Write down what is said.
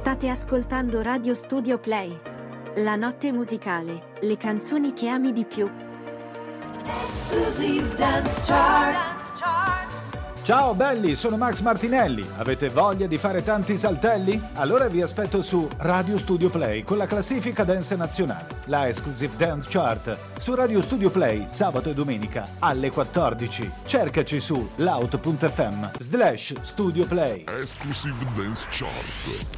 State ascoltando Radio Studio Play. La notte musicale, le canzoni che ami di più. Exclusive Dance Chart. Ciao belli, sono Max Martinelli. Avete voglia di fare tanti saltelli? Allora vi aspetto su Radio Studio Play con la classifica dance nazionale, la Exclusive Dance Chart, su Radio Studio Play sabato e domenica alle 14. Cercaci su loud.fm/Studio Play. Exclusive Dance Chart.